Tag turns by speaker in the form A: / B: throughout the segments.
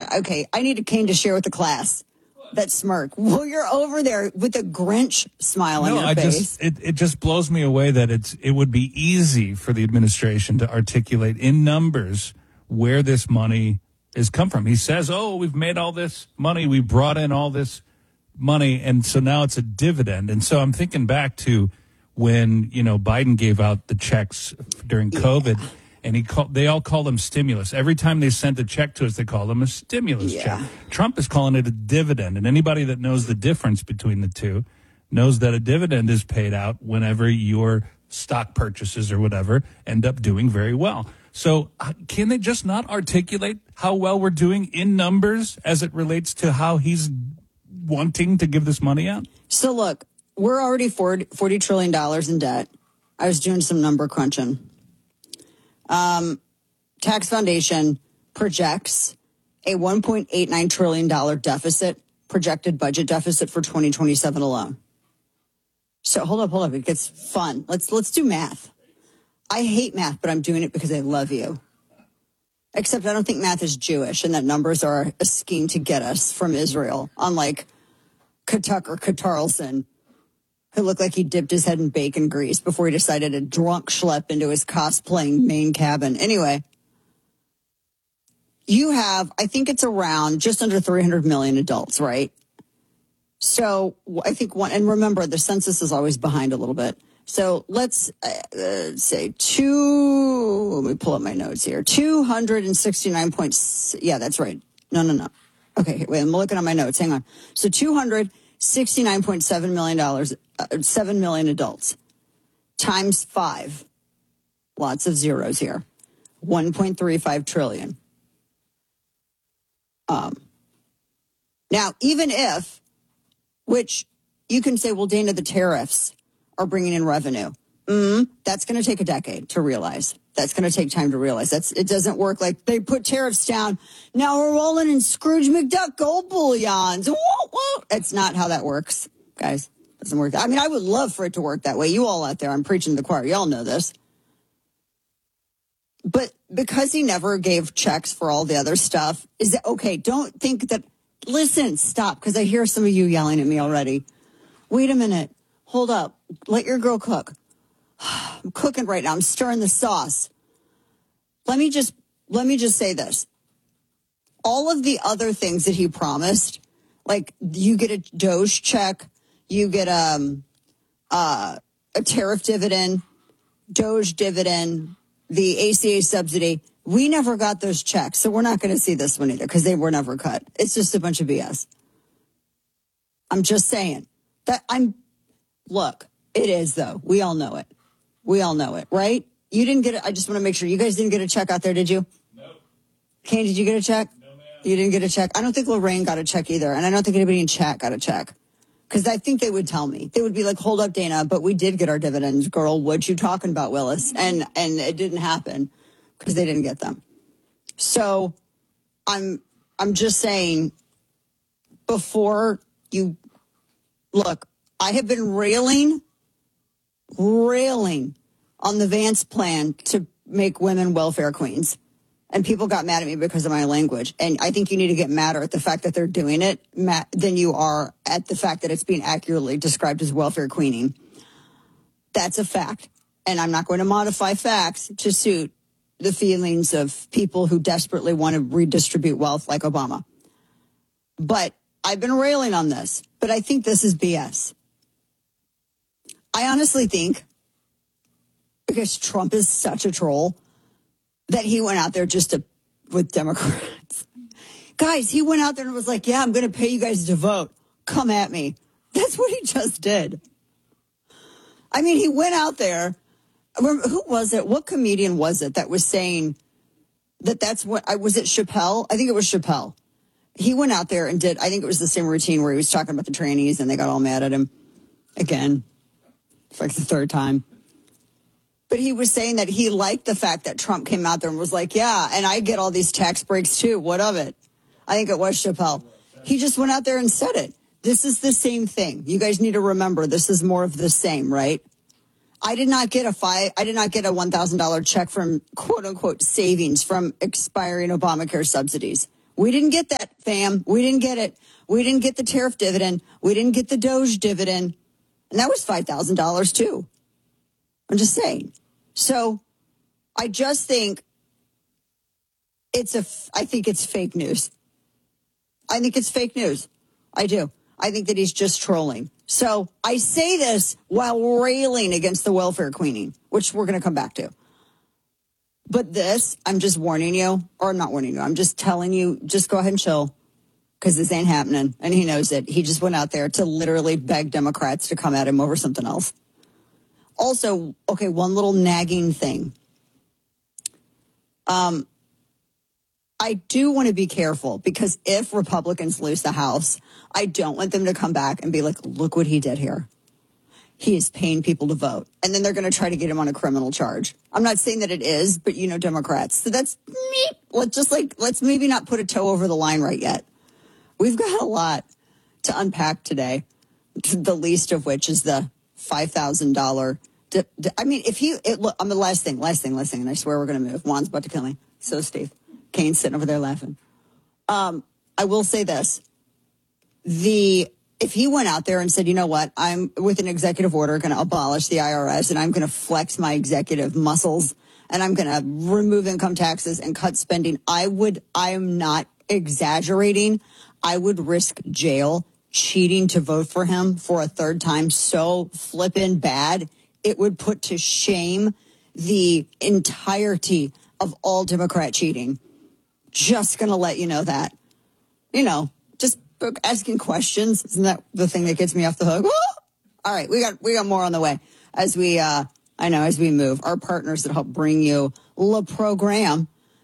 A: okay, I need a Kane to share with the class. That smirk. Well, you're over there with a Grinch smile on your face.
B: It just blows me away that it would be easy for the administration to articulate in numbers where this money has come from. He says, "Oh, we've made all this money, we brought in all this money, and so now it's a dividend." And so I'm thinking back to when Biden gave out the checks during COVID. And they all call them stimulus. Every time they sent a check to us, they call them a stimulus check. Trump is calling it a dividend. And anybody that knows the difference between the two knows that a dividend is paid out whenever your stock purchases or whatever end up doing very well. So can they just not articulate how well we're doing in numbers as it relates to how he's wanting to give this money out?
A: So look, we're already $40 trillion in debt. I was doing some number crunching. Tax Foundation projects a $1.89 trillion deficit, projected budget deficit for 2027 alone. So hold up. It gets fun. Let's do math. I hate math, but I'm doing it because I love you. Except I don't think math is Jewish and that numbers are a scheme to get us from Israel, unlike Tucker Carlson, who looked like he dipped his head in bacon grease before he decided to drunk schlep into his cosplaying main cabin. Anyway, you have, I think it's around just under 300 million adults, right? So I think and remember, the census is always behind a little bit. So let's say let me pull up my notes here. 269 points. Yeah, that's right. No. Okay, wait, I'm looking at my notes. Hang on. So $269.7 million, 7 million adults times 5. Lots of zeros here. 1.35 trillion. Now, even if, which you can say, well, Dana, the tariffs are bringing in revenue. That's going to take a decade to realize. That's going to take time to realize. It doesn't work like they put tariffs down. Now we're rolling in Scrooge McDuck gold bullions. Whoa, whoa. That's not how that works, guys. It doesn't work. I mean, I would love for it to work that way. You all out there, I'm preaching to the choir. Y'all know this. But because he never gave checks for all the other stuff, is it okay? Don't think that. Listen, stop, because I hear some of you yelling at me already. Wait a minute. Hold up. Let your girl cook. I'm cooking right now. I'm stirring the sauce. Let me just say this. All of the other things that he promised, like you get a Doge check, you get a tariff dividend, Doge dividend, the ACA subsidy. We never got those checks, so we're not going to see this one either because they were never cut. It's just a bunch of BS. I'm just saying that look, it is though. We all know it. We all know it, right? You didn't get it. I just want to make sure you guys didn't get a check out there, did you?
B: No.
A: Kane, did you get a check?
B: No, ma'am.
A: You didn't get a check? I don't think Lorraine got a check either. And I don't think anybody in chat got a check. Because I think they would tell me. They would be like, hold up, Dana, but we did get our dividends, girl. What you talking about, Willis? And it didn't happen because they didn't get them. So I'm just saying, before you look, I have been railing on the Vance plan to make women welfare queens. And people got mad at me because of my language. And I think you need to get madder at the fact that they're doing it than you are at the fact that it's being accurately described as welfare queening. That's a fact. And I'm not going to modify facts to suit the feelings of people who desperately want to redistribute wealth like Obama. But I've been railing on this. But I think this is BS. I honestly think, because Trump is such a troll, that he went out there with Democrats. Guys, he went out there and was like, yeah, I'm going to pay you guys to vote. Come at me. That's what he just did. I mean, he went out there. Who was it? What comedian was it that was saying that's what, was it Chappelle? I think it was Chappelle. He went out there and I think it was the same routine where he was talking about the trannies and they got all mad at him. Again, it's like the third time. But he was saying that he liked the fact that Trump came out there and was like, yeah, and I get all these tax breaks too. What of it? I think it was Chappelle. He just went out there and said it. This is the same thing. You guys need to remember, this is more of the same, right? I did not get a $1,000 check from quote unquote savings from expiring Obamacare subsidies. We didn't get that, fam. We didn't get it. We didn't get the tariff dividend. We didn't get the Doge dividend. And that was $5,000 too. I'm just saying. So I just think I think it's fake news. I think it's fake news. I do. I think that he's just trolling. So I say this while railing against the welfare queening, which we're going to come back to. But this, I'm just warning you, or not warning you, I'm just telling you, just go ahead and chill, because this ain't happening. And he knows it. He just went out there to literally beg Democrats to come at him over something else. Also, okay, one little nagging thing. I do want to be careful, because if Republicans lose the House, I don't want them to come back and be like, look what he did here. He is paying people to vote. And then they're going to try to get him on a criminal charge. I'm not saying that it is, but you know Democrats. So that's me. Let's maybe not put a toe over the line right yet. We've got a lot to unpack today, the least of which is the $5,000. I mean, I'm the last thing, and I swear we're going to move. Juan's about to kill me. So, Steve. Kane's sitting over there laughing. I will say this. If he went out there and said, you know what, I'm with an executive order going to abolish the IRS and I'm going to flex my executive muscles and I'm going to remove income taxes and cut spending, I am not exaggerating. I would risk jail cheating to vote for him for a third time so flippin' bad. It would put to shame the entirety of all Democrat cheating. Just going to let you know that. You know, just asking questions. Isn't that the thing that gets me off the hook? Woo! All right, we got more on the way as we move. Our partners that help bring you Le Programme.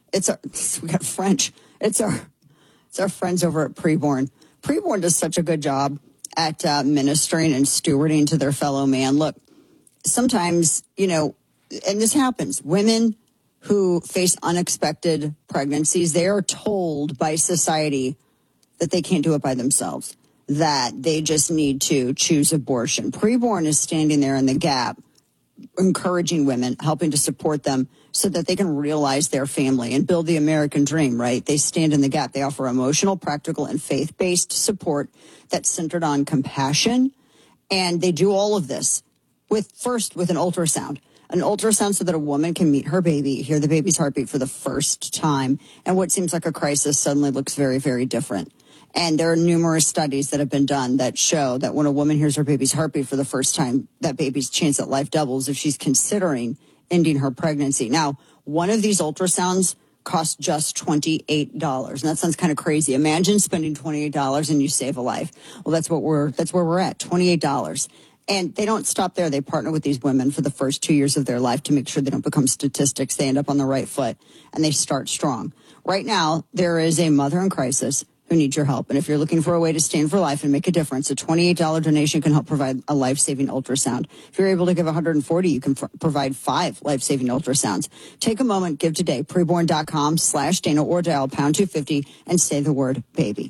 A: We got French. It's our friends over at Preborn. Preborn does such a good job at ministering and stewarding to their fellow man. Look, sometimes, you know, and this happens, women who face unexpected pregnancies, they are told by society that they can't do it by themselves, that they just need to choose abortion. Preborn is standing there in the gap, encouraging women, helping to support them so that they can realize their family and build the American dream, right? They stand in the gap. They offer emotional, practical, and faith-based support that's centered on compassion. And they do all of this with an ultrasound. An ultrasound so that a woman can meet her baby, hear the baby's heartbeat for the first time. And what seems like a crisis suddenly looks very, very different. And there are numerous studies that have been done that show that when a woman hears her baby's heartbeat for the first time, that baby's chance at life doubles if she's considering ending her pregnancy. Now, one of these ultrasounds costs just $28. And that sounds kind of crazy. Imagine spending $28 and you save a life. Well, that's where we're at, $28. And they don't stop there. They partner with these women for the first 2 years of their life to make sure they don't become statistics. They end up on the right foot and they start strong. Right now, there is a mother in crisis who needs your help. And if you're looking for a way to stand for life and make a difference, a $28 donation can help provide a life-saving ultrasound. If you're able to give $140, you can provide 5 life-saving ultrasounds. Take a moment, give today, preborn.com/Dana or dial pound 250 and say the word baby.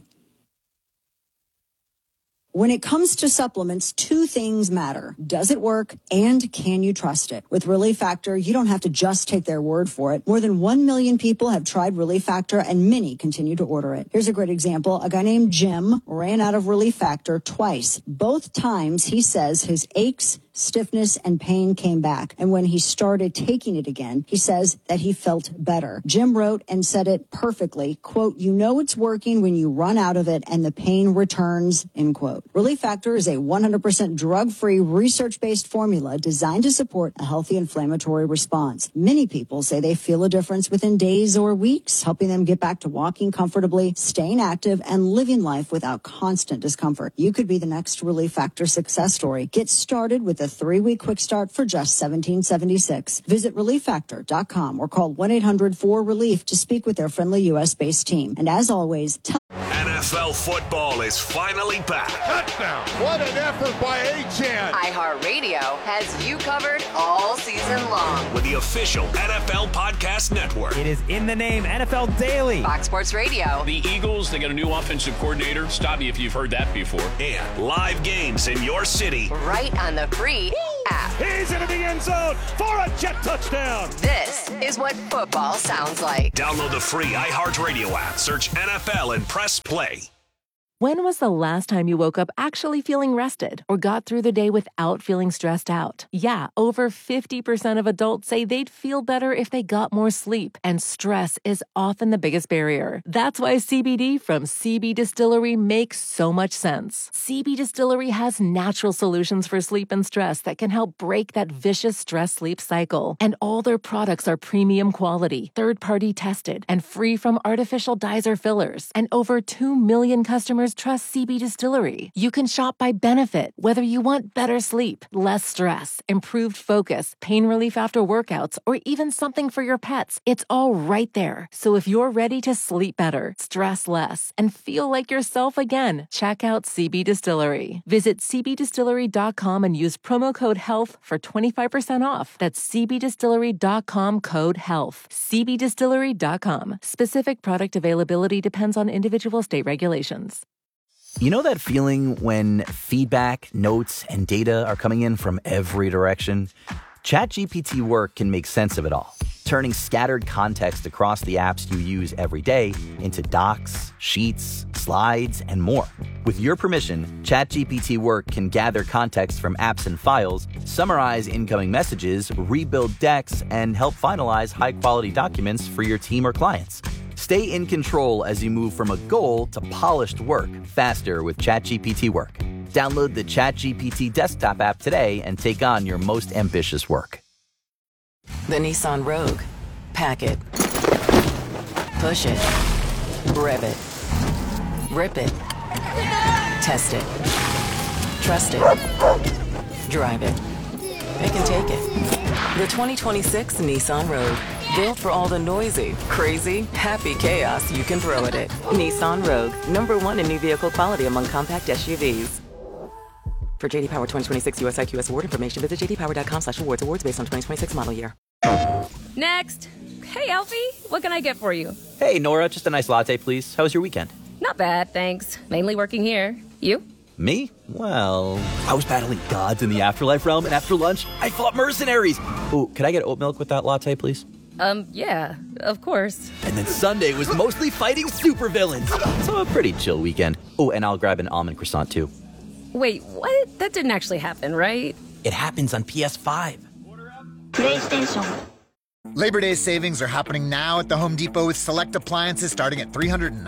A: When it comes to supplements, 2 things matter. Does it work and can you trust it? With Relief Factor, you don't have to just take their word for it. More than 1 million people have tried Relief Factor and many continue to order it. Here's a great example. A guy named Jim ran out of Relief Factor twice. Both times he says his aches, stiffness, and pain came back. And when he started taking it again, he says that he felt better. Jim wrote and said it perfectly, quote, "You know it's working when you run out of it and the pain returns," end quote. Relief Factor is a 100% drug-free, research-based formula designed to support a healthy inflammatory response. Many people say they feel a difference within days or weeks, helping them get back to walking comfortably, staying active, and living life without constant discomfort. You could be the next Relief Factor success story. Get started with a 3-week quick start for just $17.76. Visit ReliefFactor.com or call 1-800-4RELIEF to speak with their friendly U.S.-based team. And as always,
C: NFL football is finally back.
D: Touchdown! What an effort by Achane!
E: iHeartRadio has you covered all season long
C: with the official NFL Podcast Network.
F: It is in the name, NFL Daily.
E: Fox Sports Radio.
G: The Eagles, they got a new offensive coordinator. Stop me if you've heard that before.
C: And live games in your city.
E: Right on the free app.
F: He's into the end zone for a jet touchdown.
E: This is what football sounds like.
C: Download the free iHeartRadio app. Search NFL and press play.
H: When was the last time you woke up actually feeling rested or got through the day without feeling stressed out? Yeah, over 50% of adults say they'd feel better if they got more sleep, and stress is often the biggest barrier. That's why CBD from CB Distillery makes so much sense. CB Distillery has natural solutions for sleep and stress that can help break that vicious stress-sleep cycle. And all their products are premium quality, third-party tested, and free from artificial dyes or fillers. And over 2 million customers trust CB Distillery. You can shop by benefit, whether you want better sleep, less stress, improved focus, pain relief after workouts, or even something for your pets. It's all right there. So if you're ready to sleep better, stress less, and feel like yourself again, check out CB Distillery. Visit cbdistillery.com and use promo code HEALTH for 25% off. That's cbdistillery.com, code HEALTH. cbdistillery.com. Specific product availability depends on individual state regulations.
I: You know that feeling when feedback, notes, and data are coming in from every direction? ChatGPT Work can make sense of it all, turning scattered context across the apps you use every day into docs, sheets, slides, and more. With your permission, ChatGPT Work can gather context from apps and files, summarize incoming messages, rebuild decks, and help finalize high-quality documents for your team or clients. Stay in control as you move from a goal to polished work faster with ChatGPT Work. Download the ChatGPT desktop app today and take on your most ambitious work.
J: The Nissan Rogue. Pack it. Push it. Rev it. Rip it. Test it. Trust it. Drive it. It can take it. The 2026 Nissan Rogue. Built for all the noisy, crazy, happy chaos you can throw at it. Nissan Rogue. #1 in new vehicle quality among compact SUVs. For JD Power 2026 US IQS award information, visit jdpower.com/awards. Awards based on 2026 model year.
K: Next. Hey, Alfie. What can I get for you?
I: Hey, Nora. Just a nice latte, please. How was your weekend?
K: Not bad, thanks. Mainly working here. You?
I: Me? Well, I was battling gods in the afterlife realm, and after lunch, I fought mercenaries. Ooh, could I get oat milk with that latte, please?
K: Yeah, of course.
I: And then Sunday was mostly fighting supervillains. So a pretty chill weekend. Oh, and I'll grab an almond croissant, too.
K: Wait, what? That didn't actually happen, right?
I: It happens on PS5.
L: PlayStation. Labor Day savings are happening now at the Home Depot with select appliances starting at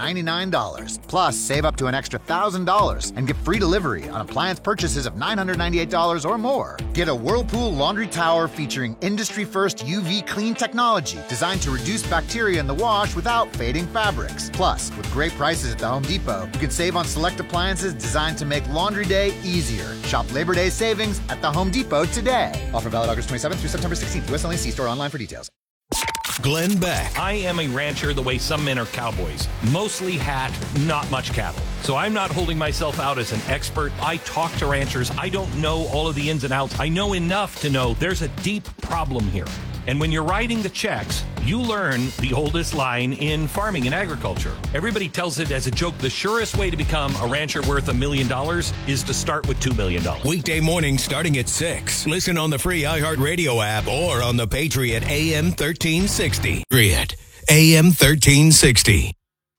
L: $399. Plus, save up to an extra $1,000 and get free delivery on appliance purchases of $998 or more. Get a Whirlpool laundry tower featuring industry-first UV clean technology designed to reduce bacteria in the wash without fading fabrics. Plus, with great prices at the Home Depot, you can save on select appliances designed to make laundry day easier. Shop Labor Day savings at the Home Depot today. Offer valid August 27th through September 16th. U.S. only. See store online for details.
M: Glenn Beck. I am a rancher the way some men are cowboys. Mostly hat, not much cattle. So I'm not holding myself out as an expert. I talk to ranchers. I don't know all of the ins and outs. I know enough to know there's a deep problem here. And when you're writing the checks, you learn the oldest line in farming and agriculture. Everybody tells it as a joke. The surest way to become a rancher worth $1 million is to start with $2 million.
N: Weekday mornings starting at 6. Listen on the free iHeartRadio app or on the Patriot AM 1360. Patriot AM 1360.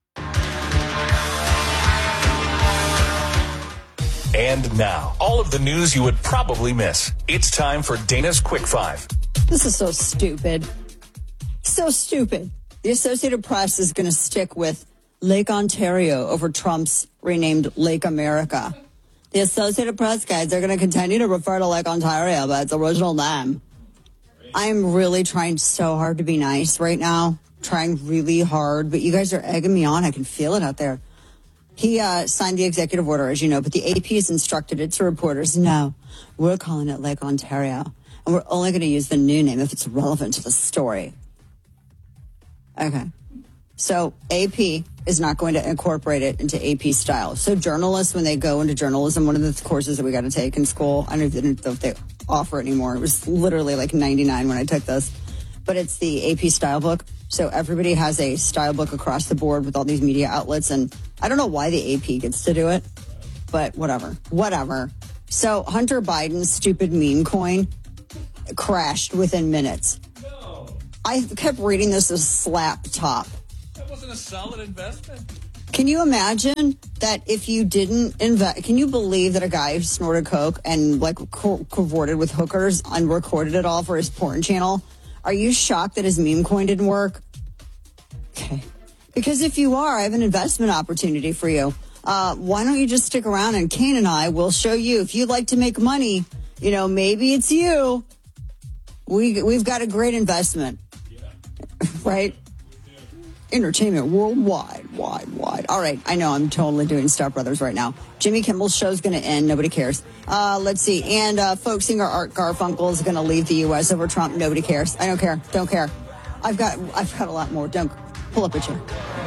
C: And now, all of the news you would probably miss. It's time for Dana's Quick Five.
A: This is so stupid. So stupid. The Associated Press is going to stick with Lake Ontario over Trump's renamed Lake America. The Associated Press guys, they're going to continue to refer to Lake Ontario by its original name. I'm really trying so hard to be nice right now. Trying really hard, but you guys are egging me on. I can feel it out there. He signed the executive order, as you know, but the AP has instructed its reporters, no, we're calling it Lake Ontario. And we're only going to use the new name if it's relevant to the story. Okay. So AP is not going to incorporate it into AP style. So journalists, when they go into journalism, one of the courses that we got to take in school, I don't know if they offer it anymore. It was literally like 99 when I took this. But it's the AP style book. So everybody has a style book across the board with all these media outlets. And I don't know why the AP gets to do it, but whatever. So Hunter Biden's stupid meme coin crashed within minutes.
B: No.
A: I kept reading this as slap top.
B: That wasn't a solid investment.
A: Can you imagine that if you didn't invest? Can you believe that a guy who snorted coke and like cavorted with hookers and recorded it all for his porn channel? Are you shocked that his meme coin didn't work? Okay. Because if you are, I have an investment opportunity for you. Why don't you just stick around and Kane and I will show you if you'd like to make money, you know, maybe it's you. We've got a great investment, right? Entertainment worldwide, wide. All right, I know I'm totally doing Step Brothers right now. Jimmy Kimmel's show's going to end. Nobody cares. Let's see. And folk singer Art Garfunkel is going to leave the U.S. over Trump. Nobody cares. I don't care. Don't care. I've got a lot more. Don't pull up a chair.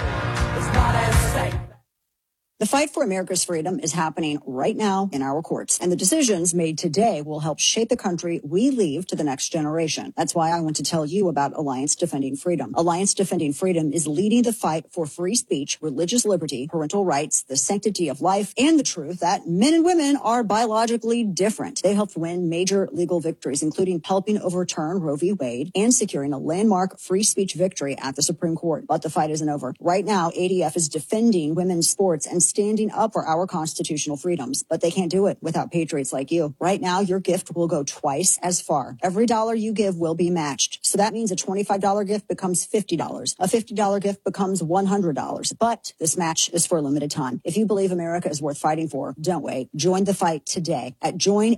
A: The fight for America's freedom is happening right now in our courts, and the decisions made today will help shape the country we leave to the next generation. That's why I want to tell you about Alliance Defending Freedom. Alliance Defending Freedom is leading the fight for free speech, religious liberty, parental rights, the sanctity of life, and the truth that men and women are biologically different. They helped win major legal victories, including helping overturn Roe v. Wade and securing a landmark free speech victory at the Supreme Court. But the fight isn't over. Right now, ADF is defending women's sports and standing up for our constitutional freedoms, but they can't do it without patriots like you. Right now, your gift will go twice as far. Every dollar you give will be matched. So that means a $25 gift becomes $50. A $50 gift becomes $100. But this match is for a limited time. If you believe America is worth fighting for, don't wait. Join the fight today at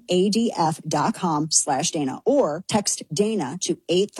A: joinadf.com/Dana or text Dana to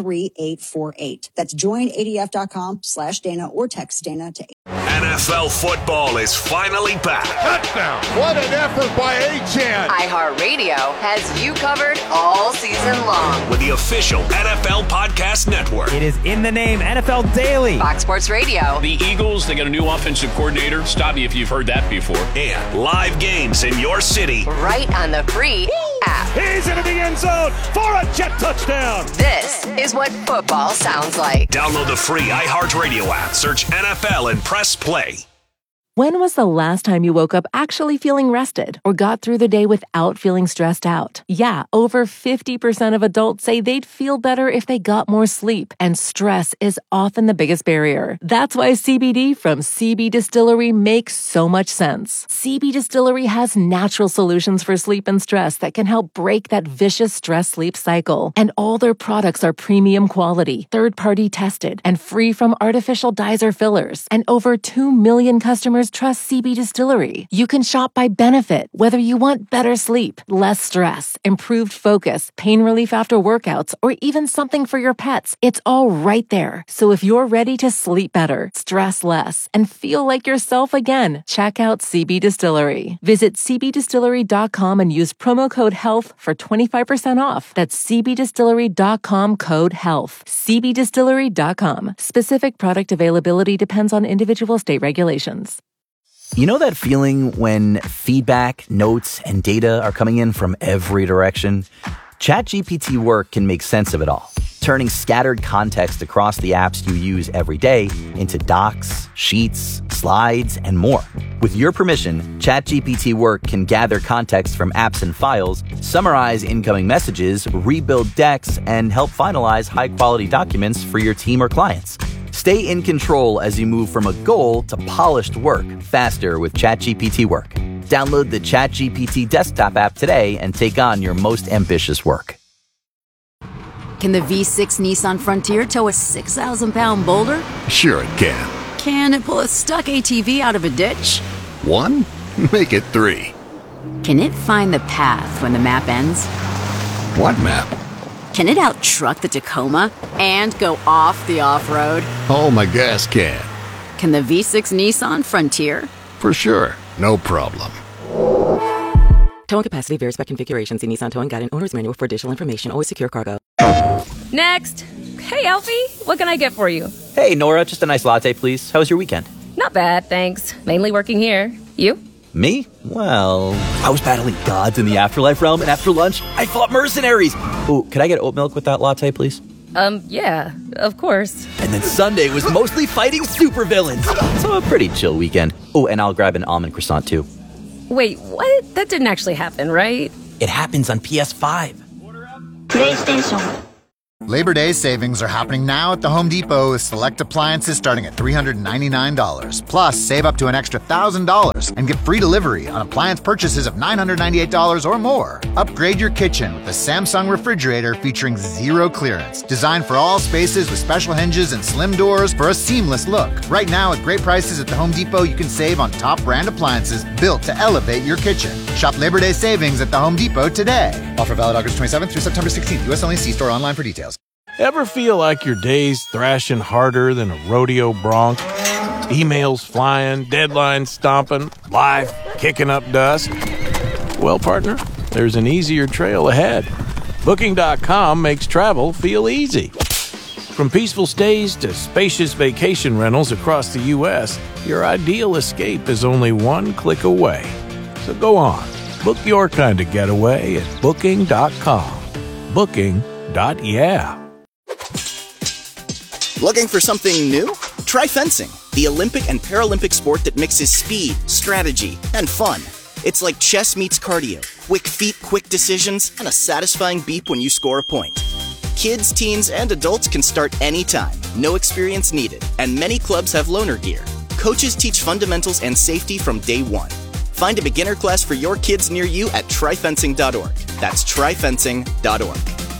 A: 83848. That's joinadf.com/Dana or text Dana to
O: NFL football is finally back.
D: Touchdown. What an effort by Achane.
E: iHeartRadio has you covered all season long.
O: With the official NFL Podcast Network.
P: It is in the name, NFL Daily.
E: Fox Sports Radio.
G: The Eagles, they got a new offensive coordinator. Stop me if you've heard that before.
O: And live games in your city.
E: Right on the free app.
F: He's into the end zone for a jet touchdown.
E: This is what football sounds like.
O: Download the free iHeartRadio app. Search NFL and press play.
H: When was the last time you woke up actually feeling rested or got through the day without feeling stressed out? Yeah, over 50% of adults say they'd feel better if they got more sleep, and stress is often the biggest barrier. That's why CBD from CB Distillery makes so much sense. CB Distillery has natural solutions for sleep and stress that can help break that vicious stress-sleep cycle. And all their products are premium quality, third-party tested, and free from artificial dyes or fillers. And over 2 million customers trust CB Distillery. You can shop by benefit, whether you want better sleep, less stress, improved focus, pain relief after workouts, or even something for your pets. It's all right there. So if you're ready to sleep better, stress less, and feel like yourself again, check out CB Distillery. Visit cbdistillery.com and use promo code HEALTH for 25% off. That's cbdistillery.com code HEALTH. cbdistillery.com. Specific product availability depends on individual state regulations.
I: You know that feeling when feedback, notes, and data are coming in from every direction? ChatGPT Work can make sense of it all, turning scattered context across the apps you use every day into docs, sheets, slides, and more. With your permission, ChatGPT Work can gather context from apps and files, summarize incoming messages, rebuild decks, and help finalize high-quality documents for your team or clients. Stay in control as you move from a goal to polished work faster with ChatGPT Work. Download the ChatGPT desktop app today and take on your most ambitious work.
Q: Can the V6 Nissan Frontier tow a 6,000-pound boulder?
R: Sure it can.
Q: Can it pull a stuck ATV out of a ditch?
R: 1? Make it 3.
Q: Can it find the path when the map ends?
R: What map?
Q: Can it out-truck the Tacoma and go off the off-road?
R: Oh, my gas can.
Q: Can the V6 Nissan Frontier?
R: For sure. No problem.
S: Towing capacity varies by configuration. See Nissan Towing Guide and Owner's Manual for additional information. Always secure cargo.
K: Next. Hey, Alfie. What can I get for you?
I: Hey, Nora. Just a nice latte, please. How was your weekend?
K: Not bad, thanks. Mainly working here. You?
I: Me? Well, I was battling gods in the afterlife realm, and after lunch, I fought mercenaries. Oh, could I get oat milk with that latte, please?
K: Yeah, of course.
I: And then Sunday was mostly fighting supervillains. So a pretty chill weekend. Oh, and I'll grab an almond croissant, too.
K: Wait, what? That didn't actually happen, right?
I: It happens on PS5.
L: PlayStation. Labor Day savings are happening now at the Home Depot with select appliances starting at $399. Plus, save up to an extra $1,000 and get free delivery on appliance purchases of $998 or more. Upgrade your kitchen with the Samsung refrigerator featuring zero clearance. Designed for all spaces with special hinges and slim doors for a seamless look. Right now, at great prices at the Home Depot, you can save on top brand appliances built to elevate your kitchen. Shop Labor Day savings at the Home Depot today. Offer valid August 27th through September 16th. U.S. only. See store online for details.
T: Ever feel like your day's thrashing harder than a rodeo bronc? Emails flying, deadlines stomping, life kicking up dust? Well, partner, there's an easier trail ahead. Booking.com makes travel feel easy. From peaceful stays to spacious vacation rentals across the U.S., your ideal escape is only one click away. So go on, book your kind of getaway at Booking.com. Booking.yeah.
U: Looking for something new? Try fencing, the Olympic and Paralympic sport that mixes speed, strategy, and fun. It's like chess meets cardio, quick feet, quick decisions, and a satisfying beep when you score a point. Kids, teens, and adults can start anytime, no experience needed, and many clubs have loaner gear. Coaches teach fundamentals and safety from day one. Find a beginner class for your kids near you at tryfencing.org. That's tryfencing.org.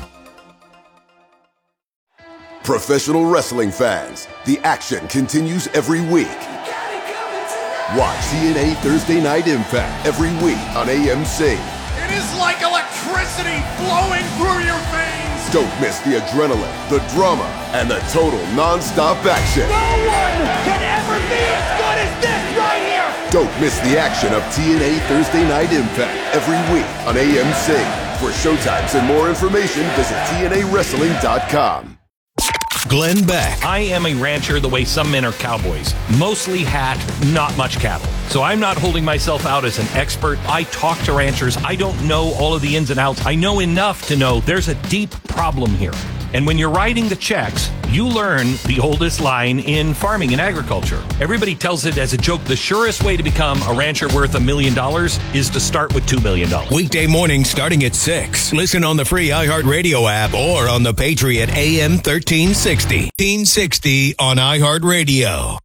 V: Professional wrestling fans, the action continues every week. Watch TNA Thursday Night Impact every week on AMC.
D: It is like electricity flowing through your veins.
V: Don't miss the adrenaline, the drama, and the total non-stop action.
D: No one can ever be as good as this right here.
V: Don't miss the action of TNA Thursday Night Impact every week on AMC. For showtimes and more information, visit TNAWrestling.com.
N: Glenn Beck.
M: I am a rancher the way some men are cowboys. Mostly hat, not much cattle. So I'm not holding myself out as an expert. I talk to ranchers. I don't know all of the ins and outs. I know enough to know there's a deep problem here. And when you're writing the checks, you learn the oldest line in farming and agriculture. Everybody tells it as a joke. The surest way to become a rancher worth $1 million is to start with $2 million.
N: Weekday mornings starting at 6. Listen on the free iHeartRadio app or on the Patriot AM 1360. 1360 on iHeartRadio.